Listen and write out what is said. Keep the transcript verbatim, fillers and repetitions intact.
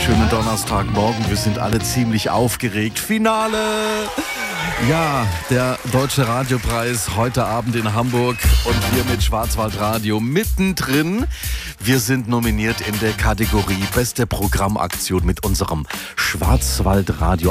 wunderschönen Donnerstagmorgen. Wir sind alle ziemlich aufgeregt. Finale! Ja, der Deutsche Radiopreis heute Abend in Hamburg und wir mit Schwarzwaldradio mittendrin. Wir sind nominiert in der Kategorie Beste Programmaktion mit unserem Schwarzwaldradio